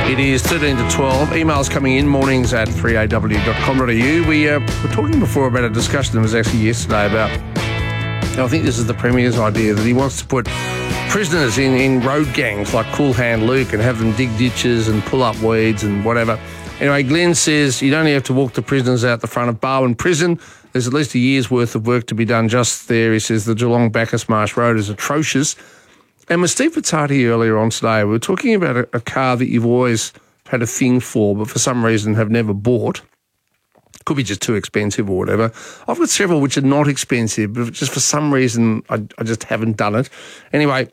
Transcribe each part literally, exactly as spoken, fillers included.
It is thirteen to twelve. Emails coming in, mornings at three a w dot com dot a u. We uh, were talking before about a discussion that was actually yesterday about, I think this is the Premier's idea, that he wants to put prisoners in, in road gangs like Cool Hand Luke and have them dig ditches and pull up weeds and whatever. Anyway, Glenn says you'd only have to walk the prisoners out the front of Barwon Prison. There's at least a year's worth of work to be done just there. He says the Geelong Bacchus Marsh Road is atrocious. And with Steve Patati earlier on today, we were talking about a, a car that you've always had a thing for, but for some reason have never bought. Could be just too expensive or whatever. I've got several which are not expensive, but just for some reason I, I just haven't done it. Anyway,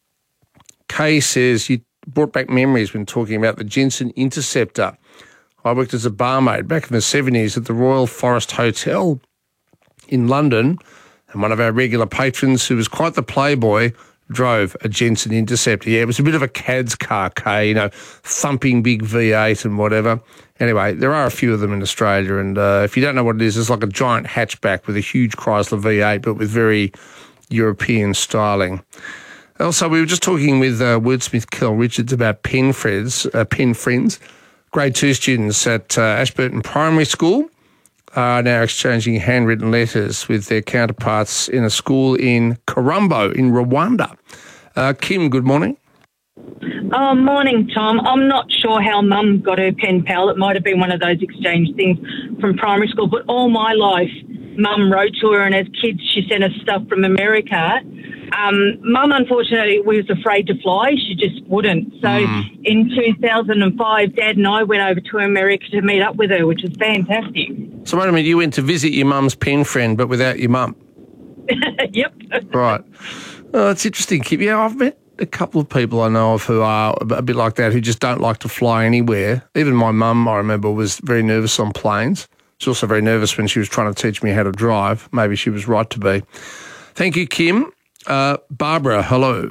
Kay says you brought back memories when talking about the Jensen Interceptor. I worked as a barmaid back in the seventies at the Royal Forest Hotel in London, and one of our regular patrons, who was quite the playboy, drove a Jensen Interceptor. Yeah, it was a bit of a Cad's car, Kay, you know, thumping big V eight and whatever. Anyway, there are a few of them in Australia, and uh, if you don't know what it is, it's like a giant hatchback with a huge Chrysler V eight, but with very European styling. Also, we were just talking with uh, wordsmith Kel Richards about pen friends, uh, pen friends. Grade two students at uh, Ashburton Primary School are now exchanging handwritten letters with their counterparts in a school in Karumbo in Rwanda. Uh, Kim, good morning. Oh, morning, Tom. I'm not sure how Mum got her pen pal. It might have been one of those exchange things from primary school, but all my life, Mum wrote to her, and as kids, she sent us stuff from America. Um, Mum, unfortunately, was afraid to fly. She just wouldn't. So mm. in two thousand five, Dad and I went over to America to meet up with her, which was fantastic. So wait a minute, you went to visit your mum's pen friend, but without your mum? Yep. Right. Oh, it's interesting, Kim. Yeah, I've met a couple of people I know of who are a bit like that, who just don't like to fly anywhere. Even my mum, I remember, was very nervous on planes. She was also very nervous when she was trying to teach me how to drive. Maybe she was right to be. Thank you, Kim. Uh, Barbara, hello.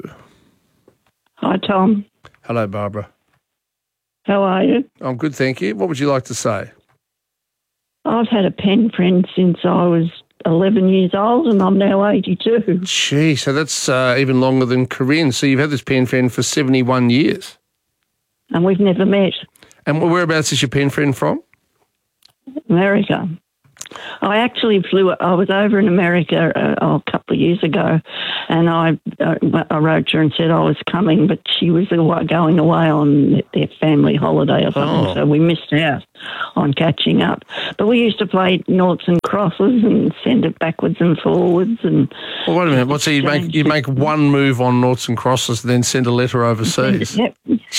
Hi, Tom. Hello, Barbara. How are you? I'm good, thank you. What would you like to say? I've had a pen friend since I was eleven years old, and I'm now eighty-two. Gee, so that's uh, even longer than Corinne. So you've had this pen friend for seventy-one years. And we've never met. And whereabouts is your pen friend from? America. I actually flew, I was over in America uh, a couple of years ago, and I uh, I wrote her and said I was coming, but she was going away on their family holiday or something, oh. so we missed out on catching up. But we used to play noughts and crosses and send it backwards and forwards. And well, wait a minute, what's so you make, you make one move on noughts and crosses and then send a letter overseas? Yep.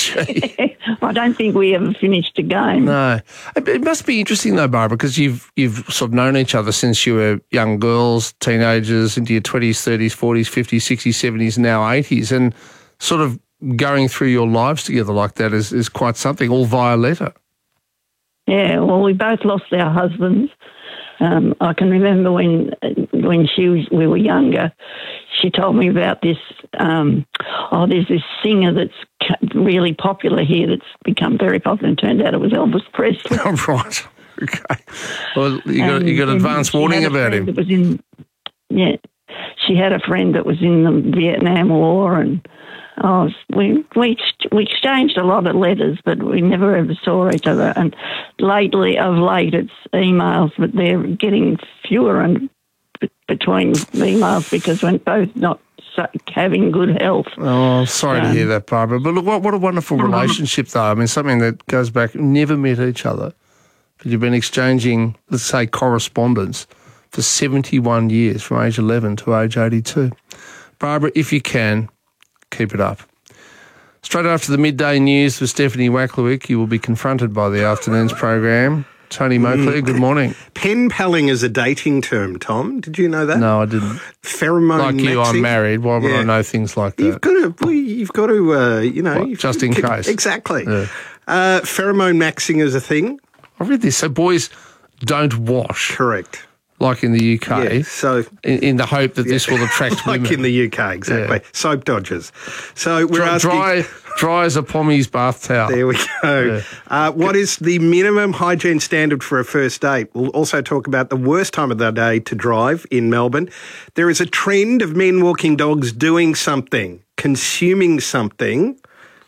I don't think we ever finished a game. No. It must be interesting though, Barbara, because you've you've sort of known each other since you were young girls, teenagers, into your twenties, thirties, forties, fifties, sixties, seventies, now eighties, and sort of going through your lives together like that is, is quite something, all via letter. Yeah, well, we both lost our husbands. Um, I can remember when when she was, we were younger, she told me about this, um, oh, there's this singer that's really popular here that's become very popular, and turned out it was Elvis Presley. Oh, right. Okay. Well, you got, you got advance warning about him. That was in, yeah, she had a friend that was in the Vietnam War, and oh, we we we exchanged a lot of letters, but we never ever saw each other. And lately, of late, it's emails, but they're getting fewer and b- between emails because we're both not so, having good health. Oh, sorry um, to hear that, Barbara. But look, what, what a wonderful um, relationship, though. I mean, something that goes back, never met each other, but you've been exchanging, let's say, correspondence for seventy-one years, from age eleven to age eighty-two. Barbara, if you can, keep it up. Straight after the midday news with Stephanie Wacklewick, you will be confronted by the afternoon's program. Tony Moakley, good morning. Pen palling is a dating term, Tom. Did you know that? No, I didn't. Pheromone Like you, maxing. I'm married. Why would yeah. I know things like that? You've got to, well, you've got to, uh, you know. What, just in case. Exactly. Yeah. Uh, pheromone maxing is a thing. I read this. So boys don't wash. Correct. Like in the U K, yeah, so in, in the hope that yeah, this will attract like women. Like in the U K, exactly. Yeah. Soap dodgers. So we're dry, asking... Dry, dry as a Pommy's bath towel. There we go. Yeah. Uh, what is the minimum hygiene standard for a first date? We'll also talk about the worst time of the day to drive in Melbourne. There is a trend of men walking dogs doing something, consuming something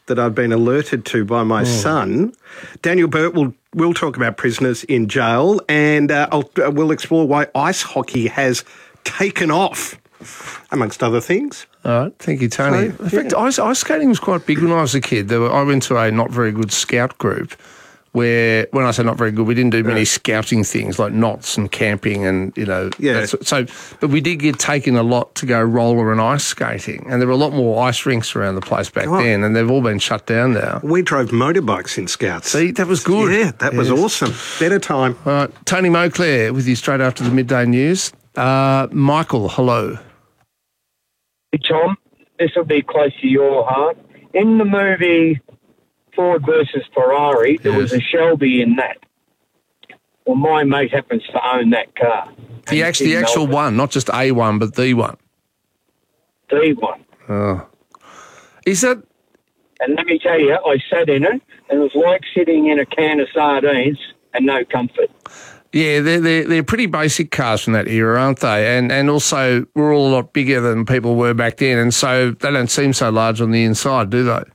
that I've been alerted to by my oh. son. Daniel Burt will will talk about prisoners in jail, and uh, I'll, uh, we'll explore why ice hockey has taken off, amongst other things. All right, thank you, Tony. So, in fact, yeah. ice, ice skating was quite big when I was a kid. There were, I went to a not very good scout group where, when I say not very good, we didn't do many yeah. scouting things like knots and camping and, you know. Yeah. So, but we did get taken a lot to go roller and ice skating, and there were a lot more ice rinks around the place back oh. then, and they've all been shut down now. We drove motorbikes in scouts. See, that was good. Yeah, that yes. was awesome. Better time. All right, Tony Moclair with you straight after the midday news. Uh, Michael, hello. Hey, Tom, this will be close to your heart. In the movie Ford versus Ferrari, there yes. was a Shelby in that. Well, my mate happens to own that car. The, actual, the actual one, not just a one, but the one. The one. Oh. Is that... And let me tell you, I sat in it, and it was like sitting in a can of sardines and no comfort. Yeah, they're, they're, they're pretty basic cars from that era, aren't they? And and also, we're all a lot bigger than people were back then, and so they don't seem so large on the inside, do they?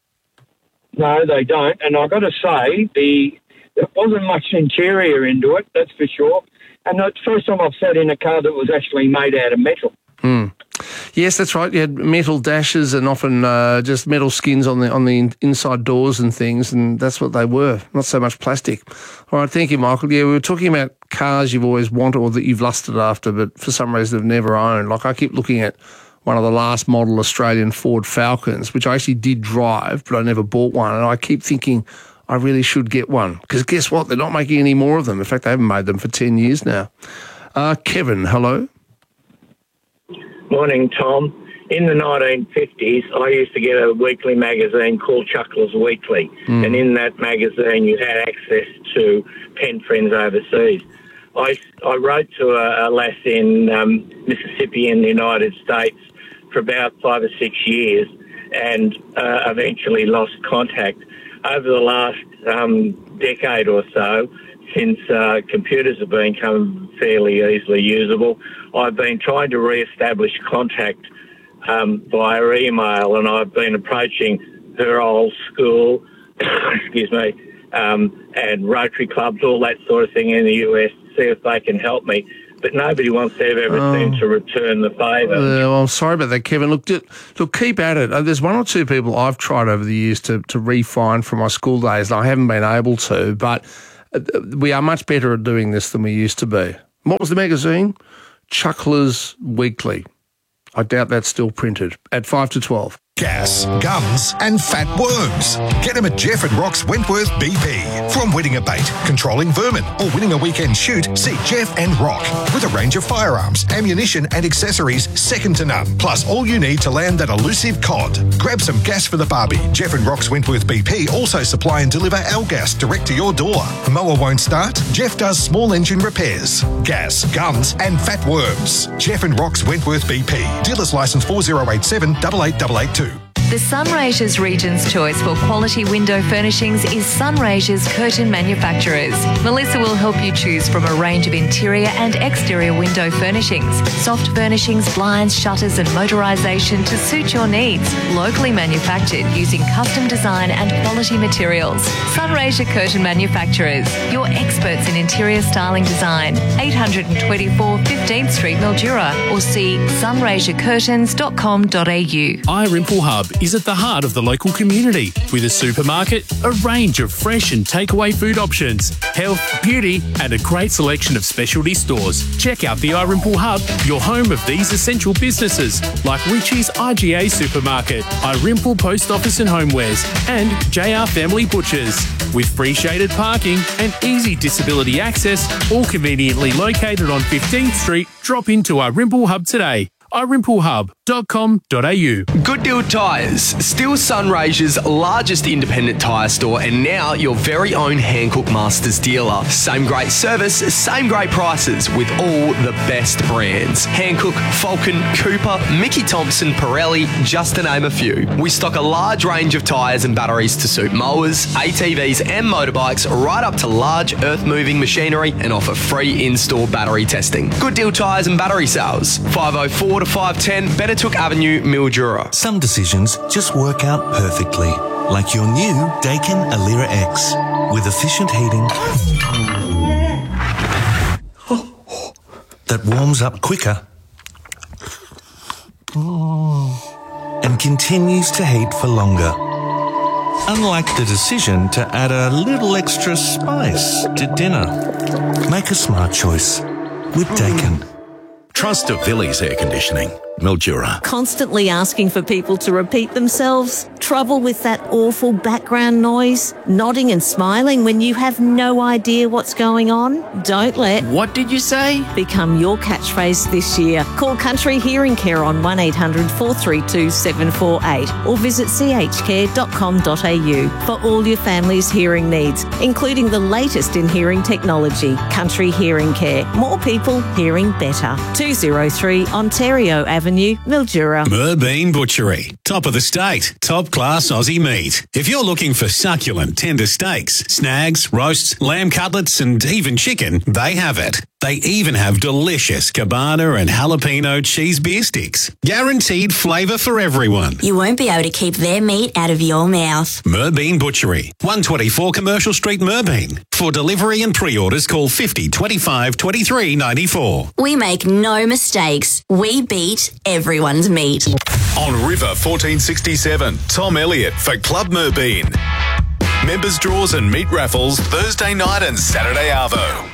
No, they don't. And I've got to say, the there wasn't much interior into it, that's for sure. And it's the first time I've sat in a car that was actually made out of metal. Hmm. Yes, that's right. You had metal dashes and often uh, just metal skins on the on the in- inside doors and things, and that's what they were, not so much plastic. All right, thank you, Michael. Yeah, we were talking about cars you've always wanted or that you've lusted after, but for some reason have never owned. Like I keep looking at one of the last model Australian Ford Falcons, which I actually did drive, but I never bought one, and I keep thinking I really should get one, because guess what? They're not making any more of them. In fact, they haven't made them for ten years now. Uh, Kevin, hello. Morning, Tom. In the nineteen fifties, I used to get a weekly magazine called Chucklers Weekly, mm. and in that magazine you had access to pen friends overseas. I, I wrote to a, a lass in um, Mississippi in the United States for about five or six years and uh, eventually lost contact. Over the last um, decade or so, since uh, computers have become fairly easily usable, I've been trying to re-establish contact um, via email, and I've been approaching her old school, excuse me, um, and Rotary clubs, all that sort of thing in the U S to see if they can help me. But nobody wants to ever oh. seem to return the favour. Uh, well, I'm sorry about that, Kevin. Look, look, keep at it. Uh, there's one or two people I've tried over the years to, to re-find from my school days, and I haven't been able to, but we are much better at doing this than we used to be. What was the magazine? Chucklers Weekly. I doubt that's still printed. At five to twelve. Gas, guns and fat worms. Get them at Jeff and Rock's Wentworth B P. From winning a bait, controlling vermin or winning a weekend shoot, see Jeff and Rock. With a range of firearms, ammunition and accessories second to none. Plus all you need to land that elusive cod. Grab some gas for the barbie. Jeff and Rock's Wentworth B P also supply and deliver our gas direct to your door. Mower won't start? Jeff does small engine repairs. Gas, guns and fat worms. Jeff and Rock's Wentworth B P. Dealer's license four zero eight seven eight eight eight eight two. The Sunraysia's Region's choice for quality window furnishings is Sunraysia's Curtain Manufacturers. Melissa will help you choose from a range of interior and exterior window furnishings, soft furnishings, blinds, shutters and motorisation to suit your needs. Locally manufactured using custom design and quality materials. Sunraysia Curtain Manufacturers, your experts in interior styling design. eight twenty-four fifteenth Street, Mildura, or see sunraysia curtains dot com dot a u. iRimple Hub is at the heart of the local community with a supermarket, a range of fresh and takeaway food options, health, beauty and a great selection of specialty stores. Check out the iRimple Hub, your home of these essential businesses like Richie's I G A Supermarket, iRimple Post Office and Homewares and J R Family Butchers. With free shaded parking and easy disability access, all conveniently located on fifteenth Street, drop into iRimple Hub today. i rimple hub dot com dot a u. Good Deal Tyres, still Sunraysia's largest independent tyre store and now your very own Hancock Masters dealer. Same great service, same great prices with all the best brands. Hancock, Falcon, Cooper, Mickey Thompson, Pirelli, just to name a few. We stock a large range of tyres and batteries to suit mowers, A T Vs and motorbikes right up to large earth-moving machinery and offer free in-store battery testing. Good Deal Tyres and Battery Sales, five oh four to five ten Bettertook Avenue, Mildura. Some decisions just work out perfectly. Like your new Daikin Alira X with efficient heating that warms up quicker and continues to heat for longer. Unlike the decision to add a little extra spice to dinner. Make a smart choice with Daikin. Trust of Villiers Air Conditioning, Mildura. Constantly asking for people to repeat themselves? Trouble with that awful background noise? Nodding and smiling when you have no idea what's going on? Don't let What did you say? become your catchphrase this year. Call Country Hearing Care on one eight hundred four three two seven four eight or visit c h care dot com dot a u for all your family's hearing needs, including the latest in hearing technology. Country Hearing Care. More people hearing better. two oh three Ontario Avenue, Mildura. Merbean Butchery. Top of the state. Top class Aussie meat. If you're looking for succulent, tender steaks, snags, roasts, lamb cutlets, and even chicken, they have it. They even have delicious cabana and jalapeno cheese beer sticks. Guaranteed flavour for everyone. You won't be able to keep their meat out of your mouth. Merbean Butchery. one twenty-four Commercial Street, Merbean. For delivery and pre-orders, call fifty twenty-five twenty-three ninety-four. We make no mistakes. We beat everyone's meat. On River fourteen sixty-seven, Tom Elliott for Club Merbean. Members draws and meat raffles Thursday night and Saturday arvo.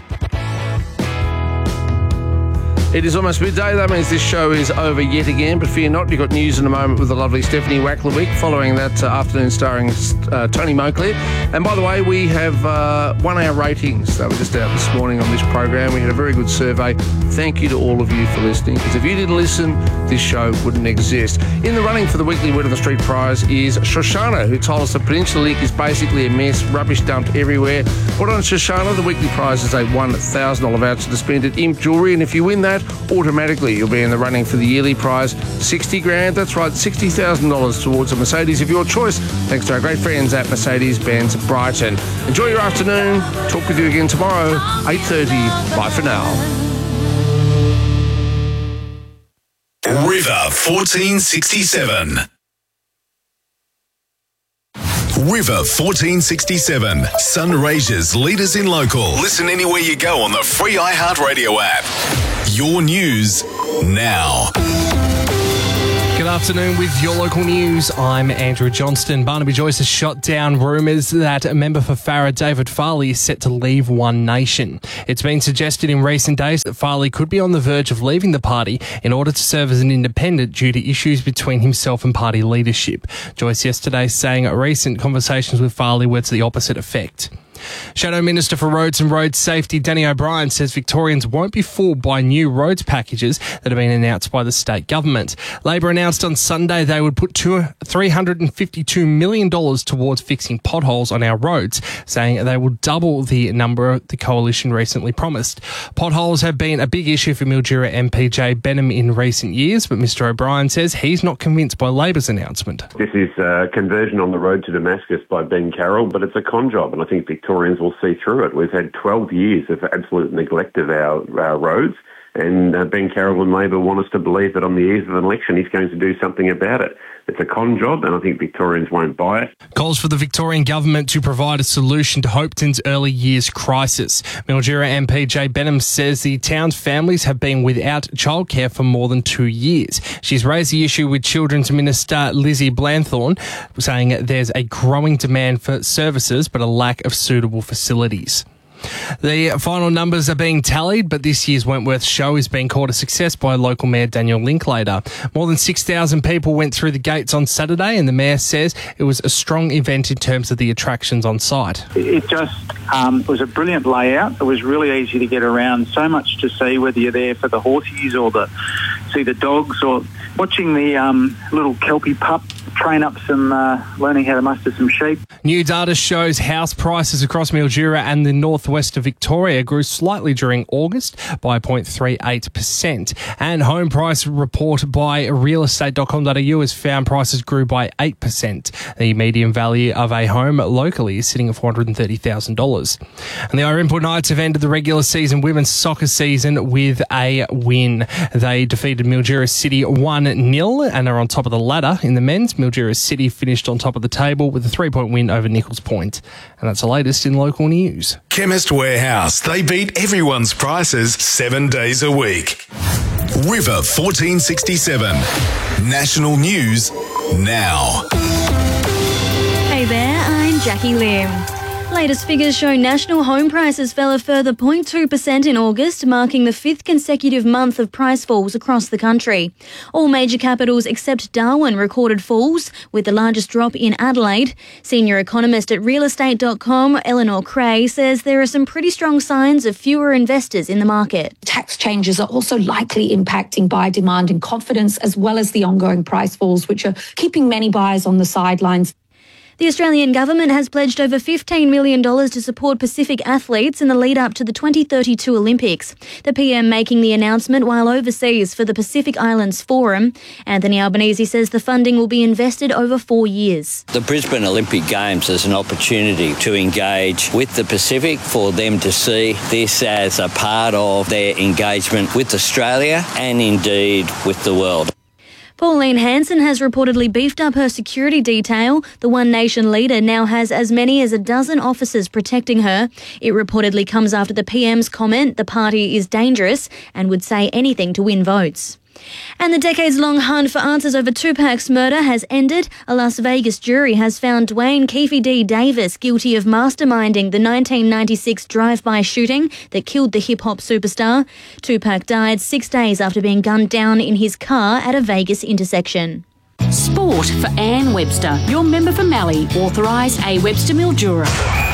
It is almost midday. That means this show is over yet again. But fear not, you've got news in a moment with the lovely Stephanie Wacklewick following that uh, afternoon starring uh, Tony Moclair. And by the way, we have uh, won our ratings. They were just out this morning on this program. We had a very good survey. Thank you to all of you for listening, because if you didn't listen, this show wouldn't exist. In the running for the weekly Word on the Street prize is Shoshana, who told us the Peninsula Link is basically a mess, rubbish dumped everywhere. Well done, Shoshana. The weekly prize is a one thousand dollars voucher to spend at Imp Jewellery, and if you win that, automatically you'll be in the running for the yearly prize, sixty grand. That's right, sixty thousand dollars towards a Mercedes of your choice, thanks to our great friends at Mercedes-Benz Brighton. Enjoy your afternoon. Talk with you again tomorrow, eight thirty. Bye for now. River fourteen sixty-seven. River fourteen sixty-seven, Sunraysia's leaders in local. Listen anywhere you go on the free iHeartRadio app. Your news now. Good afternoon with your local news. I'm Andrew Johnston. Barnaby Joyce has shot down rumours that a member for Farrer, David Farley, is set to leave One Nation. It's been suggested in recent days that Farley could be on the verge of leaving the party in order to serve as an independent due to issues between himself and party leadership. Joyce yesterday saying recent conversations with Farley were to the opposite effect. Shadow Minister for Roads and Road Safety Danny O'Brien says Victorians won't be fooled by new roads packages that have been announced by the state government. Labor announced on Sunday they would put three hundred fifty-two million dollars towards fixing potholes on our roads, saying they will double the number the coalition recently promised. Potholes have been a big issue for Mildura M P Jay Benham in recent years, but Mr O'Brien says he's not convinced by Labor's announcement. This is a conversion on the road to Damascus by Ben Carroll, but it's a con job, and I think Victoria Victorians will see through it. We've had twelve years of absolute neglect of our, our roads, and uh, Ben Carroll and Labor want us to believe that on the eve of an election he's going to do something about it. It's a con job, and I think Victorians won't buy it. Calls for the Victorian government to provide a solution to Hopeton's early years crisis. Mildura M P Jay Benham says the town's families have been without childcare for more than two years. She's raised the issue with Children's Minister Lizzie Blanthorne, saying there's a growing demand for services but a lack of suitable facilities. The final numbers are being tallied, but this year's Wentworth show is being called a success by local Mayor Daniel Linklater. More than six thousand people went through the gates on Saturday, and the Mayor says it was a strong event in terms of the attractions on site. It just um, was a brilliant layout. It was really easy to get around, so much to see, whether you're there for the horses or the see the dogs or watching the um, little Kelpie pup train up some, uh, learning how to muster some sheep. New data shows house prices across Mildura and the northwest of Victoria grew slightly during August by zero point three eight percent. And home price report by real estate dot com dot a u has found prices grew by eight percent. The median value of a home locally is sitting at four hundred thirty thousand dollars. And the Ourimbul Knights have ended the regular season women's soccer season with a win. They defeated Mildura City one nil and are on top of the ladder. In the men's, Mildura City finished on top of the table with a three-point win over Nichols Point. And that's the latest in local news. Chemist Warehouse. They beat everyone's prices seven days a week. River fourteen sixty-seven. National News now. Hey there, I'm Jackie Lim. Latest figures show national home prices fell a further zero point two percent in August, marking the fifth consecutive month of price falls across the country. All major capitals except Darwin recorded falls, with the largest drop in Adelaide. Senior economist at real estate dot com, Eleanor Cray, says there are some pretty strong signs of fewer investors in the market. Tax changes are also likely impacting buyer demand and confidence, as well as the ongoing price falls, which are keeping many buyers on the sidelines. The Australian government has pledged over fifteen million dollars to support Pacific athletes in the lead up to the twenty thirty-two Olympics. The P M making the announcement while overseas for the Pacific Islands Forum. Anthony Albanese says the funding will be invested over four years. The Brisbane Olympic Games is an opportunity to engage with the Pacific, for them to see this as a part of their engagement with Australia and indeed with the world. Pauline Hanson has reportedly beefed up her security detail. The One Nation leader now has as many as a dozen officers protecting her. It reportedly comes after the P M's comment the party is dangerous and would say anything to win votes. And the decades-long hunt for answers over Tupac's murder has ended. A Las Vegas jury has found Dwayne Keefe D. Davis guilty of masterminding the nineteen ninety-six drive-by shooting that killed the hip-hop superstar. Tupac died six days after being gunned down in his car at a Vegas intersection. Sport for Anne Webster, your member for Mallee, authorised A. Webster Mildura.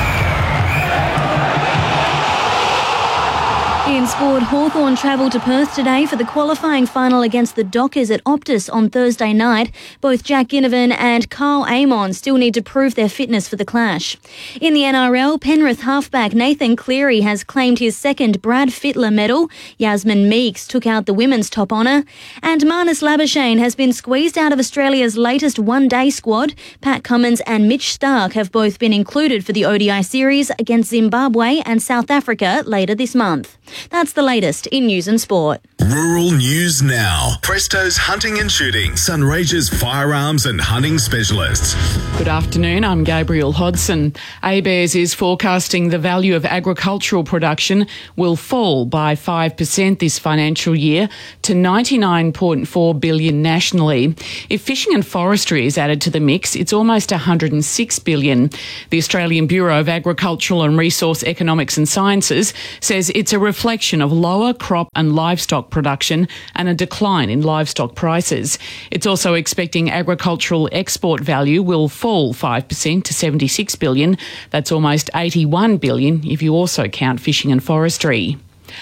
In sport, Hawthorn travel to Perth today for the qualifying final against the Dockers at Optus on Thursday night. Both Jack Ginnivan and Carl Amon still need to prove their fitness for the clash. In the N R L, Penrith halfback Nathan Cleary has claimed his second Brad Fittler medal. Yasmin Meeks took out the women's top honour. And Marnus Labuschagne has been squeezed out of Australia's latest one-day squad. Pat Cummins and Mitch Stark have both been included for the O D I series against Zimbabwe and South Africa later this month. That's the latest in news and sport. Rural News Now. Presto's Hunting and Shooting. Sunraysia's firearms and hunting specialists. Good afternoon, I'm Gabriel Hodson. ABARES is forecasting the value of agricultural production will fall by five percent this financial year to ninety-nine point four billion dollars nationally. If fishing and forestry is added to the mix, it's almost one hundred six billion dollars. The Australian Bureau of Agricultural and Resource Economics and Sciences says it's a reflection of lower crop and livestock production and a decline in livestock prices. It's also expecting agricultural export value will fall five percent to seventy-six billion dollars. That's almost eighty-one billion dollars if you also count fishing and forestry.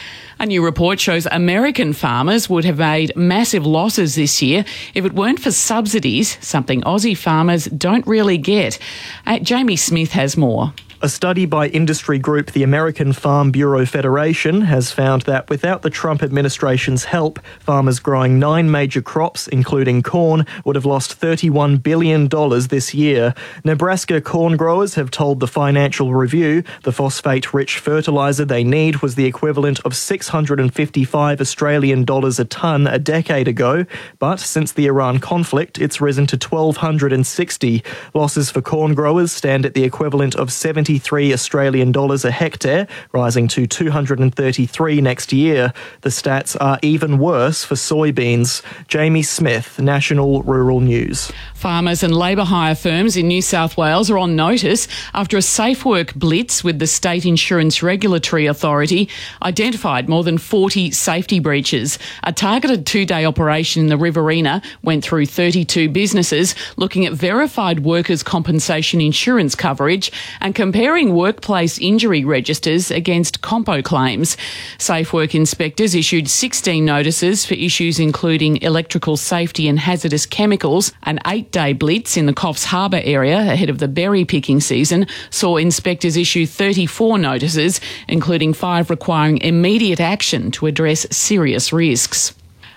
A new report shows American farmers would have made massive losses this year if it weren't for subsidies, something Aussie farmers don't really get. Uh, Jamie Smith has more. A study by industry group the American Farm Bureau Federation has found that without the Trump administration's help, farmers growing nine major crops, including corn, would have lost thirty-one billion dollars this year. Nebraska corn growers have told the Financial Review the phosphate-rich fertiliser they need was the equivalent of six hundred fifty-five Australian dollars a tonne a decade ago, but since the Iran conflict, it's risen to one thousand two hundred sixty. Losses for corn growers stand at the equivalent of seventy seventy-three Australian dollars a hectare, rising to two hundred thirty-three next year. The stats are even worse for soybeans. Jamie Smith, National Rural News. Farmers and labour hire firms in New South Wales are on notice after a SafeWork blitz with the State Insurance Regulatory Authority identified more than forty safety breaches. A targeted two-day operation in the Riverina went through thirty-two businesses looking at verified workers' compensation insurance coverage and comparing workplace injury registers against Compo claims. SafeWork inspectors issued sixteen notices for issues including electrical safety and hazardous chemicals. An eight-day blitz in the Coffs Harbour area ahead of the berry picking season saw inspectors issue thirty-four notices, including five requiring immediate action to address serious risks.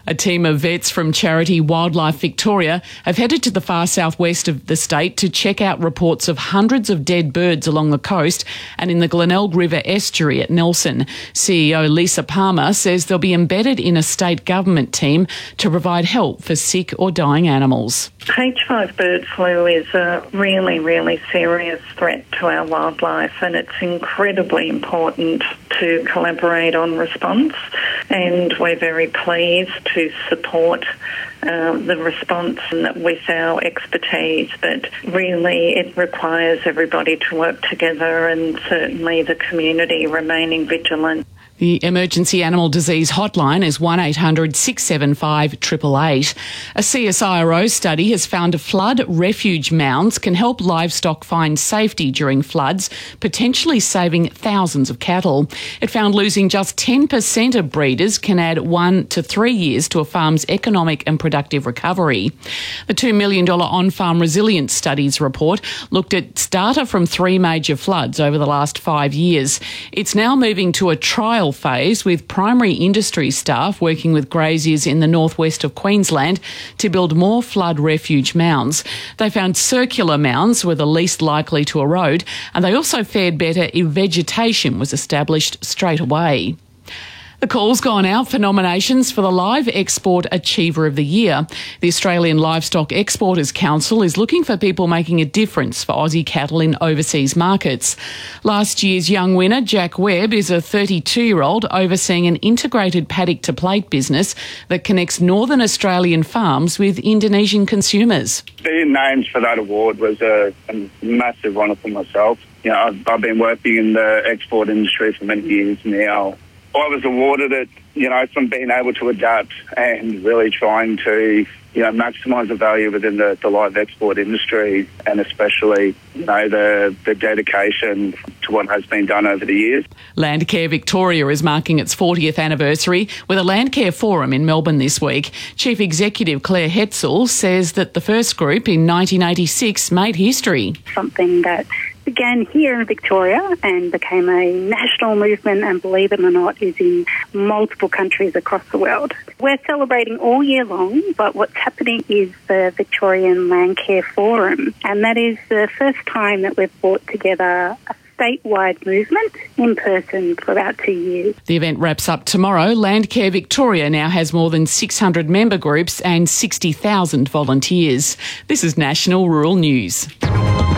A team of vets from charity Wildlife Victoria have headed to the far southwest of the state to check out reports of hundreds of dead birds along the coast and in the Glenelg River estuary at Nelson. C E O Lisa Palmer says they'll be embedded in a state government team to provide help for sick or dying animals. H five bird flu is a really, really serious threat to our wildlife, and it's incredibly important to collaborate on response, and we're very pleased to support uh, the response with our expertise, but really it requires everybody to work together and certainly the community remaining vigilant. The Emergency Animal Disease Hotline is one eight hundred six seven five eight eight eight. A C S I R O study has found flood refuge mounds can help livestock find safety during floods, potentially saving thousands of cattle. It found losing just ten percent of breeders can add one to three years to a farm's economic and productive recovery. The two million dollars On-Farm Resilience Studies report looked at data from three major floods over the last five years. It's now moving to a trial phase with primary industry staff working with graziers in the northwest of Queensland to build more flood refuge mounds. They found circular mounds were the least likely to erode, and they also fared better if vegetation was established straight away. The call's gone out for nominations for the Live Export Achiever of the Year. The Australian Livestock Exporters Council is looking for people making a difference for Aussie cattle in overseas markets. Last year's young winner, Jack Webb, is a thirty-two-year-old overseeing an integrated paddock-to-plate business that connects northern Australian farms with Indonesian consumers. Being named for that award was a, a massive honour for myself. You know, I've, I've been working in the export industry for many years now. I was awarded it, you know, from being able to adapt and really trying to, you know, maximise the value within the, the live export industry, and especially, you know, the, the dedication to what has been done over the years. Landcare Victoria is marking its fortieth anniversary with a Landcare Forum in Melbourne this week. Chief Executive Claire Hetzel says that the first group in nineteen eighty-six made history. Something that began here in Victoria and became a national movement, and believe it or not, is in multiple countries across the world. We're celebrating all year long, but what's happening is the Victorian Landcare Forum, and that is the first time that we've brought together a statewide movement in person for about two years. The event wraps up tomorrow. Landcare Victoria now has more than six hundred member groups and sixty thousand volunteers. This is National Rural News.